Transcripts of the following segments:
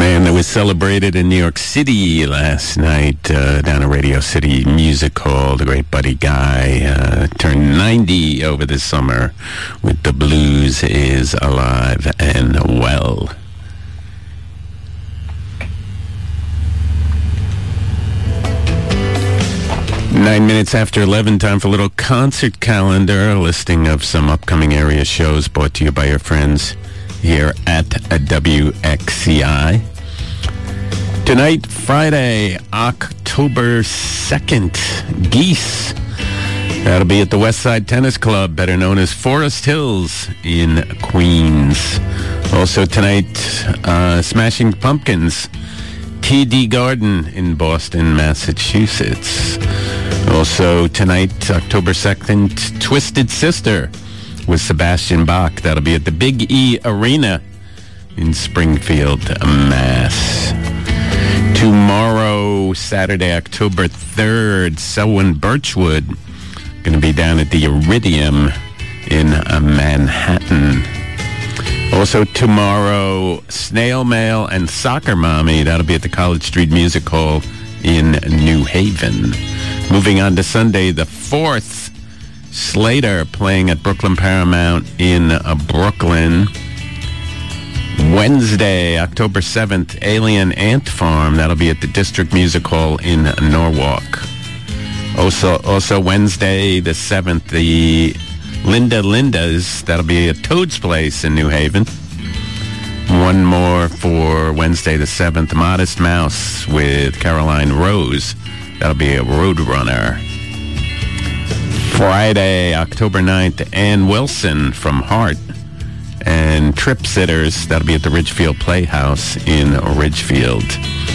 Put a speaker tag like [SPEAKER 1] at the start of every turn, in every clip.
[SPEAKER 1] Man that was celebrated in New York City last night down at Radio City Music Hall. The great Buddy Guy turned 90 over this summer with The Blues Is Alive and Well. Nine minutes after 11, time for a little concert calendar, a listing of some upcoming area shows brought to you by your friends here at WXCI. Tonight, Friday, October 2nd, Geese. That'll be at the Westside Tennis Club, better known as Forest Hills in Queens. Also tonight, Smashing Pumpkins, TD Garden in Boston, Massachusetts. Also tonight, October 2nd, Twisted Sister with Sebastian Bach. That'll be at the Big E Arena in Springfield, Mass. Tomorrow, Saturday, October 3rd, Selwyn Birchwood going to be down at the Iridium in Manhattan. Also tomorrow, Snail Mail and Soccer Mommy. That'll be at the College Street Music Hall in New Haven. Moving on to Sunday, the 4th, Slater playing at Brooklyn Paramount in Brooklyn. Wednesday, October 7th, Alien Ant Farm. That'll be at the District Music Hall in Norwalk. Also Wednesday, the 7th, the Linda Lindas. That'll be at Toad's Place in New Haven. One more for Wednesday, the 7th, Modest Mouse with Caroline Rose. That'll be a Roadrunner. Friday, October 9th, Ann Wilson from Heart and Trip Sitters. That'll be at the Ridgefield Playhouse in Ridgefield.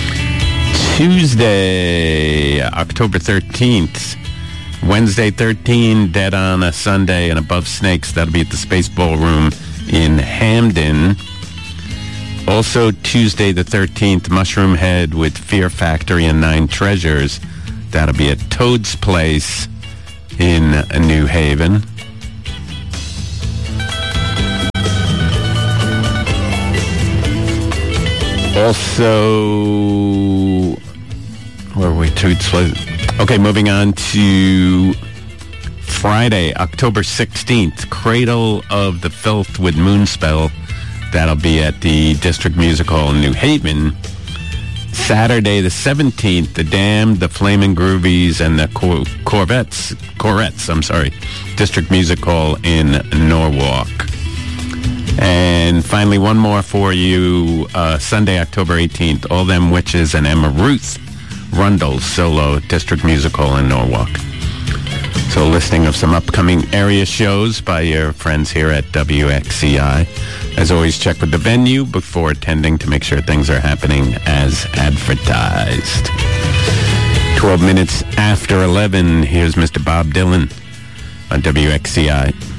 [SPEAKER 1] Tuesday, October 13th, Wednesday 13, Dead on a Sunday and Above Snakes. That'll be at the Space Ballroom in Hamden. Also Tuesday the 13th, Mushroom Head with Fear Factory and Nine Treasures. That'll be at Toad's Place in New Haven. Also, where were we? Toad's Place. Okay, moving on to Friday, October 16th, Cradle of the Filth with Moonspell. That'll be at the District Music Hall in New Haven. Saturday, the 17th, The Damned, the Flamin' Groovies, and the Corettes, District Music Hall in Norwalk. And finally, one more for you, Sunday, October 18th, All Them Witches and Emma Ruth Rundle solo, District Music Hall in Norwalk. So a listing of some upcoming area shows by your friends here at WXCI. As always, check with the venue before attending to make sure things are happening as advertised. 12 minutes after 11, here's Mr. Bob Dylan on WXCI.